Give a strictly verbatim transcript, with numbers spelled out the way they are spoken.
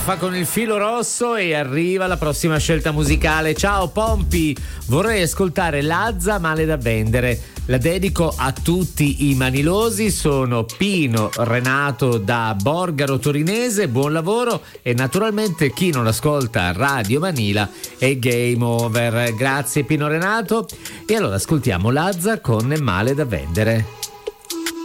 Alfa con il filo rosso e arriva la prossima scelta musicale. Ciao Pompi, vorrei ascoltare Lazza Male da vendere. La dedico a tutti i manilosi. Sono Pino Renato da Borgaro Torinese, buon lavoro, e naturalmente chi non ascolta Radio Manila è game over. Grazie Pino Renato. E allora ascoltiamo Lazza con Male da vendere.